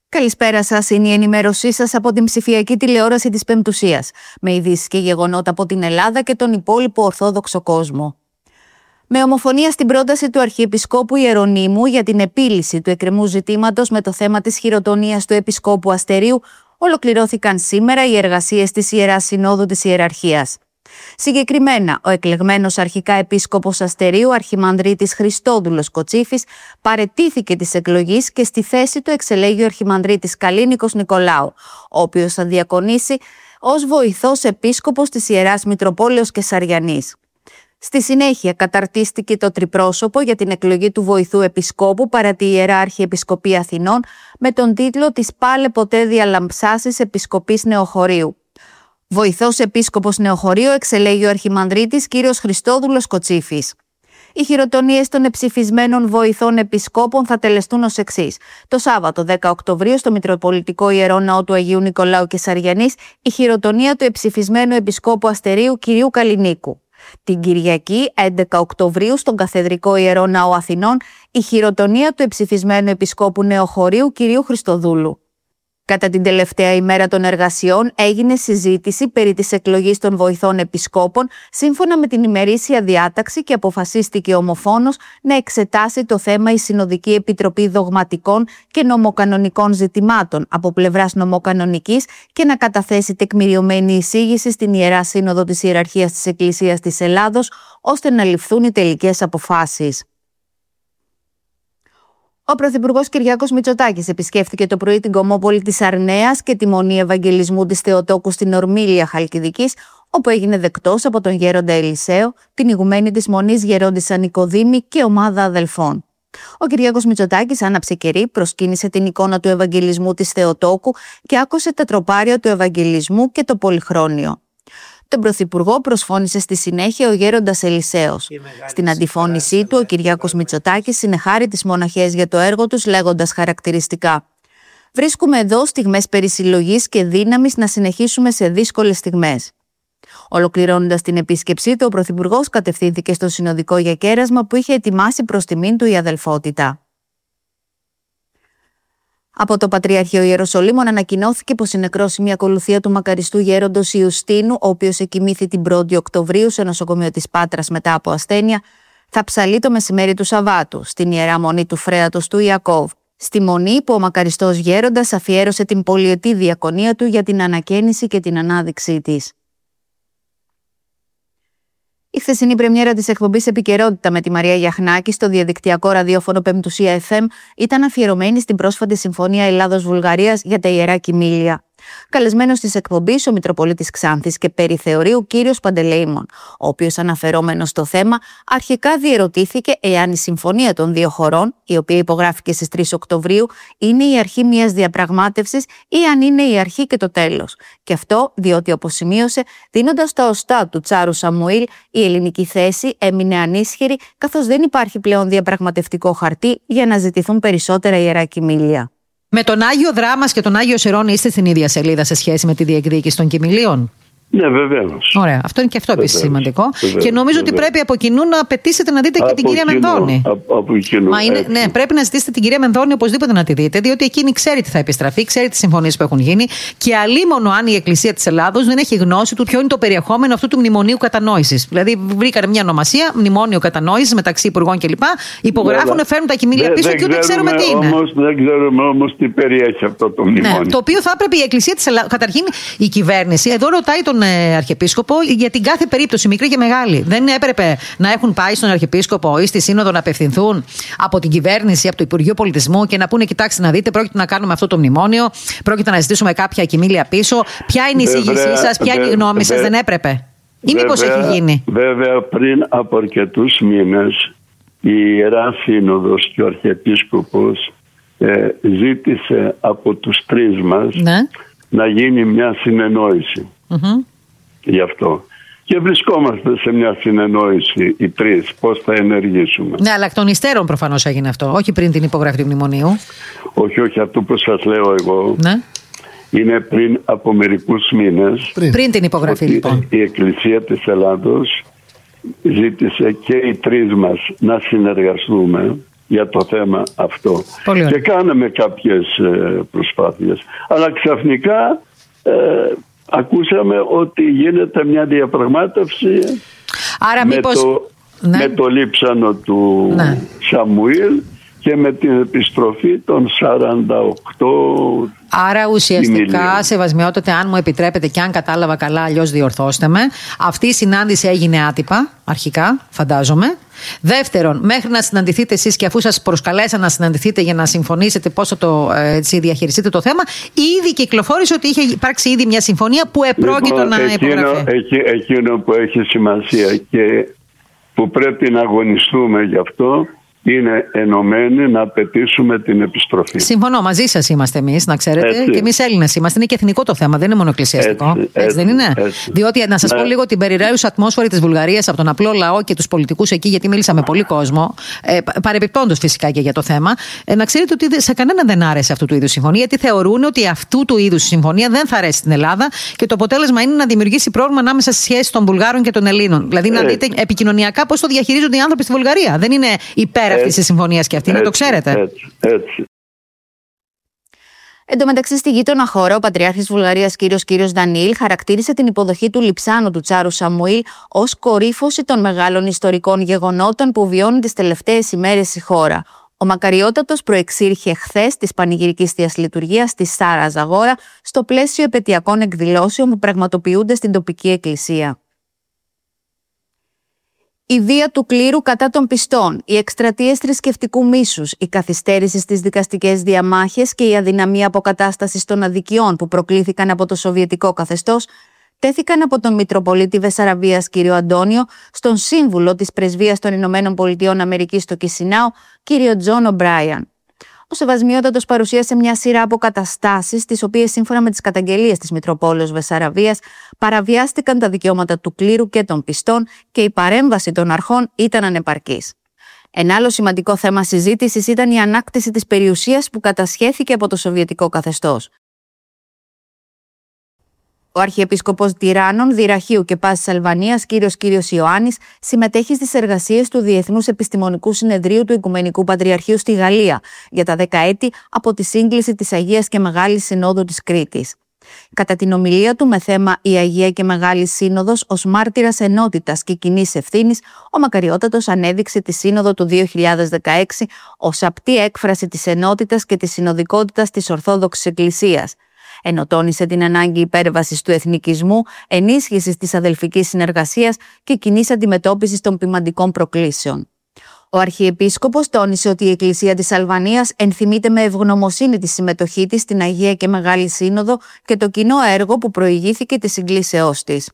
Καλησπέρα σας, είναι η ενημέρωσή σας από την ψηφιακή τηλεόραση της Πεμπτουσίας, με ειδήσεις και γεγονότα από την Ελλάδα και τον υπόλοιπο Ορθόδοξο κόσμο. Με ομοφωνία στην πρόταση του Αρχιεπισκόπου Ιερονύμου για την επίλυση του εκκρεμού ζητήματος με το θέμα της χειροτονίας του Επισκόπου Αστερίου, ολοκληρώθηκαν σήμερα οι εργασίες της Ιεράς Συνόδου της Ιεραρχίας. Συγκεκριμένα, ο εκλεγμένος αρχικά επίσκοπος Αστερίου, Αρχιμανδρίτης Χριστόδουλος Κοτσίφης, παραιτήθηκε της εκλογής και στη θέση του εξελέγει ο Αρχιμανδρίτης Καλίνικος Νικολάου, ο οποίος θα διακονήσει ως βοηθός επίσκοπος της Ιεράς Μητροπόλεως Κεσαριανής. Στη συνέχεια καταρτίστηκε το τριπρόσωπο για την εκλογή του βοηθού επισκόπου παρά τη Ιερά Αρχιεπισκοπή Αθηνών με τον τίτλο «Της πάλε ποτέ διαλαμψάσης Επισκοπής Νεοχωρίου». Βοηθός επίσκοπος Νεοχωρίου εξελέγει ο Αρχιμανδρίτης κύριος Χριστόδουλος Κοτσίφης. Οι χειροτονίες των εψηφισμένων βοηθών επισκόπων θα τελεστούν ως εξής. Το Σάββατο 10 Οκτωβρίου στο Μητροπολιτικό Ιερό Ναό του Αγίου Νικολάου Κεσαριανής η χειροτονία του εψηφισμένου επισκόπου Αστερίου κυρίου Καλινίκου. Την Κυριακή 11 Οκτωβρίου στον Καθεδρικό Ιερό Ναό Αθηνών η χειροτονία του εψηφισμένου επισκόπου Νεοχωρίου κυρίου Χριστοδούλου. Κατά την τελευταία ημέρα των εργασιών έγινε συζήτηση περί της εκλογής των βοηθών επισκόπων σύμφωνα με την ημερήσια διάταξη και αποφασίστηκε ομοφόνος να εξετάσει το θέμα η Συνοδική Επιτροπή Δογματικών και Νομοκανονικών Ζητημάτων από πλευράς νομοκανονικής και να καταθέσει τεκμηριωμένη εισήγηση στην Ιερά Σύνοδο της Ιεραρχίας της Εκκλησίας της Ελλάδος ώστε να ληφθούν οι τελικές αποφάσεις. Ο Πρωθυπουργός Κυριάκος Μητσοτάκης επισκέφθηκε το πρωί την Κομμόπολη της Αρνέας και τη Μονή Ευαγγελισμού της Θεοτόκου στην Ορμήλια Χαλκιδικής, όπου έγινε δεκτός από τον Γέροντα Ελισαίο, την ηγουμένη της Μονής Γερόντισσα Νικοδήμη και ομάδα αδελφών. Ο Κυριάκος Μητσοτάκης άναψε κερί, προσκύνησε την εικόνα του Ευαγγελισμού της Θεοτόκου και άκουσε τα τροπάρια του Ευαγγελισμού και το Πολυχρόνιο. Τον Πρωθυπουργό προσφώνησε στη συνέχεια ο Γέροντας Ελισαίος. Στην αντιφώνησή του, ο Κυριάκος Μητσοτάκης συνεχάρει τις μοναχές για το έργο τους, λέγοντας χαρακτηριστικά: «Βρίσκουμε εδώ στιγμές περισυλλογής και δύναμης να συνεχίσουμε σε δύσκολες στιγμές». Ολοκληρώνοντας την επίσκεψή του, ο Πρωθυπουργός κατευθύνθηκε στο συνοδικό για κέρασμα που είχε ετοιμάσει προς τιμήν του η αδελφότητα. Από το Πατριαρχείο Ιεροσολύμων ανακοινώθηκε πως η νεκρόσιμη ακολουθία του μακαριστού γέροντος Ιουστίνου, ο οποίος εκοιμήθη την 1η Οκτωβρίου σε νοσοκομείο της Πάτρας μετά από ασθένεια, θα ψαλεί το μεσημέρι του Σαββάτου στην Ιερά Μονή του Φρέατος του Ιακώβ, στη μονή που ο μακαριστός γέροντας αφιέρωσε την πολυετή διακονία του για την ανακαίνιση και την ανάδειξή της. Η χθεσινή πρεμιέρα της εκπομπής Επικαιρότητα με τη Μαρία Γιαχνάκη στο διαδικτυακό ραδιόφωνο Πεμπτουσία FM ήταν αφιερωμένη στην πρόσφατη Συμφωνία Ελλάδος-Βουλγαρίας για τα Ιερά Κιμήλια. Καλεσμένος της εκπομπής ο Μητροπολίτης Ξάνθης και Περιθεωρίου κύριος Παντελεήμων, ο οποίος αναφερόμενος στο θέμα αρχικά διερωτήθηκε εάν η συμφωνία των δύο χωρών, η οποία υπογράφηκε στις 3 Οκτωβρίου, είναι η αρχή μιας διαπραγμάτευσης ή αν είναι η αρχή και το τέλος. Και αυτό διότι, όπως σημείωσε, δίνοντας τα οστά του Τσάρου Σαμουήλ, η ελληνική θέση έμεινε ανίσχυρη, καθώς δεν υπάρχει πλέον διαπραγματευτικό χαρτί για να ζητηθούν περισσότερα Ιερά Κιμήλια. Με τον Άγιο Δράμας και τον Άγιο Σερών είστε στην ίδια σελίδα σε σχέση με τη διεκδίκηση των Κιμηλίων? Ναι, βεβαίως. Ωραία. Αυτό είναι και αυτό επίσης σημαντικό. Και νομίζω ότι πρέπει από κοινού να απαιτήσετε να δείτε και την κυρία Μενδώνη. Ναι, πρέπει να ζητήσετε την κυρία Μενδώνη οπωσδήποτε να τη δείτε, διότι εκείνη ξέρει τι θα επιστραφεί, ξέρει τις συμφωνίες που έχουν γίνει και αλίμονο αν η Εκκλησία της Ελλάδος δεν έχει γνώση του ποιο είναι το περιεχόμενο αυτού του μνημονίου κατανόησης. Δηλαδή, βρήκανε μια ονομασία, μνημόνιο κατανόησης μεταξύ υπουργών κλπ. Υπογράφουν, φέρνουν τα κιμήλια πίσω και ούτε ξέρουμε τι είναι. Δεν ξέρουμε όμως τι περιέχει αυτό το μνημόνιο. Το οποίο θα έπρεπε η Εκκλησία της Ελλάδος, καταρχήν η κυβέρνηση, εδώ ρωτάει τον Αρχιεπίσκοπο για την κάθε περίπτωση, μικρή και μεγάλη. Δεν έπρεπε να έχουν πάει στον Αρχιεπίσκοπο ή στη Σύνοδο να απευθυνθούν από την κυβέρνηση, από το Υπουργείο Πολιτισμού και να πούνε: κοιτάξτε να δείτε, πρόκειται να κάνουμε αυτό το μνημόνιο, πρόκειται να ζητήσουμε κάποια κιμήλια πίσω. Ποια είναι η εισήγησή σας, ποια είναι η γνώμη σας? Δεν έπρεπε? Ή μήπως έχει γίνει? Βέβαια, πριν από αρκετούς μήνες η Ιερά Σύνοδος και ο Αρχιεπίσκοπος ζήτησε από τους τρεις μας να γίνει μια συνεννόηση. Γι' αυτό. Και βρισκόμαστε σε μια συνεννόηση οι τρεις πώς θα ενεργήσουμε. Ναι, αλλά εκ των υστέρων προφανώς έγινε αυτό, όχι πριν την υπογραφή του μνημονίου. Όχι, αυτό που σας λέω εγώ είναι πριν από μερικούς μήνες. Πριν την υπογραφή, λοιπόν. Η Εκκλησία της Ελλάδος ζήτησε και οι τρεις μας να συνεργαστούμε για το θέμα αυτό. Και κάναμε κάποιες προσπάθειες. Αλλά ξαφνικά ακούσαμε ότι γίνεται μια διαπραγμάτευση. Άρα με το λείψανο του Σαμουήλ και με την επιστροφή των 48. Άρα ουσιαστικά, σεβασμιότατε, αν μου επιτρέπετε και αν κατάλαβα καλά, αλλιώς διορθώστε με, αυτή η συνάντηση έγινε άτυπα, αρχικά, φαντάζομαι. Δεύτερον, μέχρι να συναντηθείτε εσείς και αφού σας προσκαλέσαν να συναντηθείτε για να συμφωνήσετε πώς θα το διαχειριστείτε το θέμα, ήδη κυκλοφόρησε ότι είχε υπάρξει ήδη μια συμφωνία που επρόκειτο να υπογραφεί. Εκείνο που έχει σημασία και που πρέπει να αγωνιστούμε γι' αυτό είναι ενωμένοι να απαιτήσουμε την επιστροφή. Συμφωνώ, μαζί σας είμαστε εμείς, να ξέρετε. Έτσι. Και εμείς Έλληνες είμαστε. Είναι και εθνικό το θέμα, δεν είναι μόνο εκκλησιαστικό. Έτσι δεν είναι? Έτσι. Διότι να σας πω λίγο την περιραίουσα ατμόσφαιρα της Βουλγαρίας από τον απλό λαό και τους πολιτικούς εκεί, γιατί μίλησα με πολύ κόσμο. Παρεμπιπτόντως φυσικά και για το θέμα. Να ξέρετε ότι σε κανέναν δεν άρεσε αυτού του είδους συμφωνία, γιατί θεωρούν ότι αυτού του είδους συμφωνία δεν θα αρέσει στην Ελλάδα και το αποτέλεσμα είναι να δημιουργήσει πρόβλημα ανάμεσα στις σχέσεις των Βουλγάρων και των Ελλήνων. Δηλαδή να δείτε επικοινωνιακά πώς το διαχειρίζονται οι άνθρωποι στη Βουλγαρία. Δεν είναι υπέρ αυτής της συμφωνίας και αυτή, να το ξέρετε. Έτσι. Εν τω μεταξύ, στη γείτονα χώρα, ο Πατριάρχης Βουλγαρίας Κύριος Δανίλ χαρακτήρισε την υποδοχή του λειψάνου του Τσάρου Σαμουήλ ως κορύφωση των μεγάλων ιστορικών γεγονότων που βιώνει τις τελευταίες ημέρες η χώρα. Ο Μακαριότατος προεξήρχε χθες της πανηγυρικής θείας λειτουργίας στη Στάρα Ζαγόρα στο πλαίσιο επετειακών εκδηλώσεων που πραγματοποιούνται στην τοπική εκκλησία. Η βία του κλήρου κατά των πιστών, οι εκστρατείες θρησκευτικού μίσους, η καθυστέρηση στις δικαστικές διαμάχες και η αδυναμία αποκατάστασης των αδικιών που προκλήθηκαν από το σοβιετικό καθεστώς τέθηκαν από τον Μητροπολίτη Βεσσαραβίας κ. Αντώνιο στον σύμβουλο της Πρεσβείας των Ηνωμένων Πολιτειών Αμερικής στο Κισινάο κ. Τζον Ομπράιαν. Ο Σεβασμιότατος παρουσίασε μια σειρά από καταστάσεις, τις οποίες σύμφωνα με τις καταγγελίες της Μητροπόλεως Βεσσαραβίας παραβιάστηκαν τα δικαιώματα του κλήρου και των πιστών και η παρέμβαση των αρχών ήταν ανεπαρκής. Ένα άλλο σημαντικό θέμα συζήτησης ήταν η ανάκτηση της περιουσίας που κατασχέθηκε από το σοβιετικό καθεστώς. Ο Αρχιεπίσκοπος Τυράννων, Δυραχείου και Πάσης Αλβανίας, Κύριος Ιωάννης, συμμετέχει στις εργασίες του Διεθνούς Επιστημονικού Συνεδρίου του Οικουμενικού Πατριαρχείου στη Γαλλία για τα 10 έτη από τη σύγκληση της Αγίας και Μεγάλης Συνόδου της Κρήτης. Κατά την ομιλία του με θέμα «Η Αγία και Μεγάλη Σύνοδος ως μάρτυρας ενότητας και κοινής ευθύνης», ο Μακαριότατος ανέδειξε τη Σύνοδο του 2016 ως απτή έκφραση της ενότητας και της συνοδικότητας της Ορθόδοξης Εκκλησίας. Ενώ τόνισε την ανάγκη υπέρβασης του εθνικισμού, ενίσχυσης της αδελφικής συνεργασίας και κοινής αντιμετώπισης των ποιμαντικών προκλήσεων. Ο Αρχιεπίσκοπος τόνισε ότι η Εκκλησία της Αλβανίας ενθυμείται με ευγνωμοσύνη τη συμμετοχή της στην Αγία και Μεγάλη Σύνοδο και το κοινό έργο που προηγήθηκε της συγκλήσεώς της.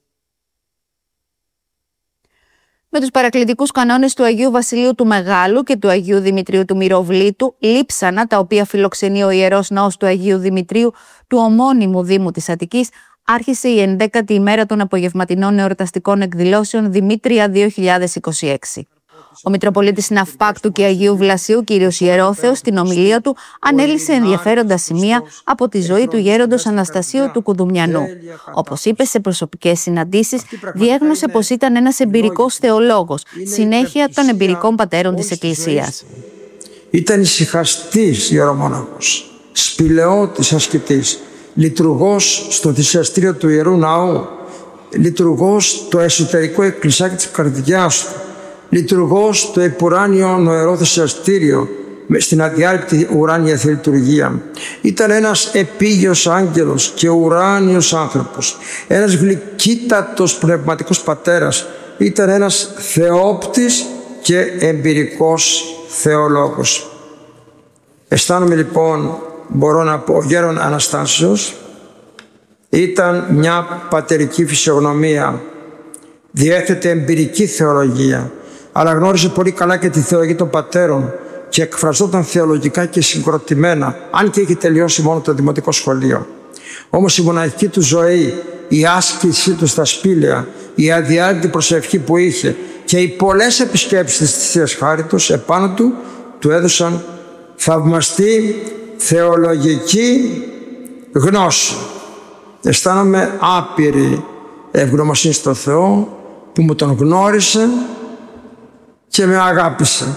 Με τους παρακλητικούς κανόνες του Αγίου Βασιλείου του Μεγάλου και του Αγίου Δημητρίου του Μυροβλήτου, λείψανα τα οποία φιλοξενεί ο Ιερός Ναός του Αγίου Δημητρίου του ομώνυμου Δήμου της Αττικής, άρχισε η 11η ημέρα των απογευματινών εορταστικών εκδηλώσεων Δημήτρια 2026. Ο Μητροπολίτης Ναυπάκτου και Αγίου Βλασίου, κύριος Ιερόθεος, στην ομιλία του ανέλυσε ενδιαφέροντα σημεία από τη ζωή του γέροντος Αναστασίου του Κουδουμιανού. Όπως είπε σε προσωπικές συναντήσεις, διέγνωσε πως ήταν ένας εμπειρικός θεολόγος, συνέχεια των εμπειρικών πατέρων της Εκκλησίας. Ήταν ησυχαστής ιερομόναχος, σπηλαιώτης ασκητής, λειτουργός στο θυσιαστήριο του Ιερού Ναού, λειτουργός στο εσωτερικό εκκλησάκι της καρδιάς του, λειτουργός το επουράνιο νοερό θυσιαστήριο στην αδιάρρηκτη ουράνια θελιτουργία. Ήταν ένας επίγειος άγγελος και ουράνιος άνθρωπος, ένας γλυκύτατος πνευματικός πατέρας, ήταν ένας θεόπτης και εμπειρικός θεολόγος. Αισθάνομαι λοιπόν, μπορώ να πω, ο γέρον Αναστάσιος ήταν μια πατερική φυσιογνωμία, διέθετε εμπειρική θεολογία, αλλά γνώριζε πολύ καλά και τη θεολογία των πατέρων και εκφραζόταν θεολογικά και συγκροτημένα, αν και είχε τελειώσει μόνο το δημοτικό σχολείο. Όμως η μοναχική του ζωή, η άσκησή του στα σπήλαια, η αδιάρρητη προσευχή που είχε και οι πολλές επισκέψεις της Θείας Χάριτος επάνω του, του έδωσαν θαυμαστή θεολογική γνώση. Αισθάνομαι άπειρη ευγνωμοσύνη στο Θεό που μου τον γνώρισε και με αγάπησε.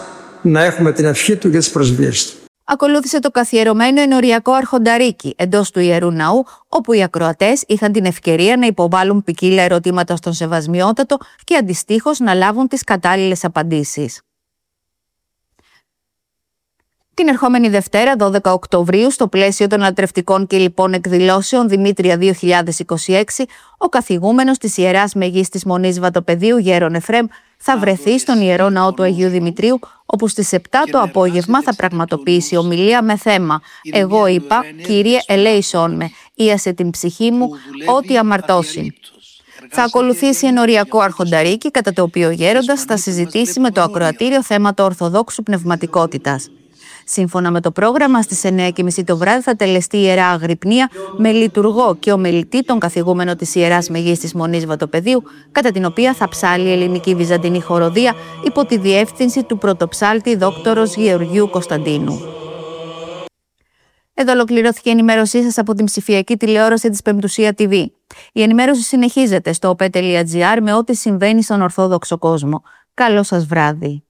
να έχουμε την ευχή του και τις προσβίες του. Ακολούθησε το καθιερωμένο ενοριακό αρχονταρίκι εντός του Ιερού Ναού, όπου οι ακροατές είχαν την ευκαιρία να υποβάλουν ποικίλα ερωτήματα στον Σεβασμιότατο και αντιστοίχως να λάβουν τις κατάλληλες απαντήσεις. Την ερχόμενη Δευτέρα, 12 Οκτωβρίου, στο πλαίσιο των λατρευτικών και λοιπών εκδηλώσεων Δημήτρια 2026, ο καθηγούμενος της Ιεράς Μεγής της Μονής Βατοπεδίου, Γέρον Εφραίμ, θα βρεθεί στον Ιερό Ναό του Αγίου Δημητρίου, όπου στις 7 το απόγευμα θα πραγματοποιήσει ομιλία με θέμα «Εγώ είπα, Κύριε ελέησόν με, ίασε την ψυχή μου, ό,τι αμαρτώσει». Θα ακολουθήσει ενοριακό αρχονταρίκι, κατά το οποίο ο γέροντας θα συζητήσει με το ακροατήριο θέματα ορθοδόξου πνευματικότητας. Σύμφωνα με το πρόγραμμα, στις 9:30 το βράδυ θα τελεστεί Ιερά Αγρυπνία με λειτουργό και ομιλητή τον καθηγούμενο της Ιεράς Μεγής της Μονής Βατοπεδίου, κατά την οποία θα ψάλει η ελληνική βυζαντινή χοροδία υπό τη διεύθυνση του πρωτοψάλτη δόκτωρος Γεωργίου Κωνσταντίνου. Εδώ ολοκληρώθηκε η ενημέρωσή σας από την ψηφιακή τηλεόραση της Πεμπτουσία TV. Η ενημέρωση συνεχίζεται στο op.gr με ό,τι συμβαίνει στον Ορθόδοξο κόσμο. Καλό σας βράδυ.